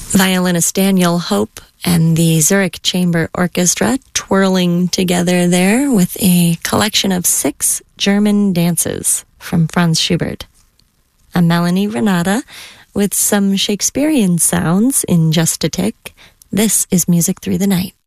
Violinist Daniel Hope and the Zurich Chamber Orchestra twirling together there with a collection of 6 German dances from Franz Schubert. A Melanie Renata with some Shakespearean sounds in just a tick. This is Music Through the Night.